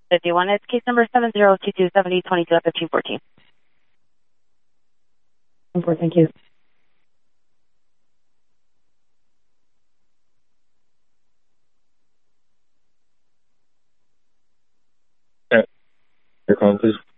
51. It's case number 70227022 at 1514. 4, thank you. Your call, please.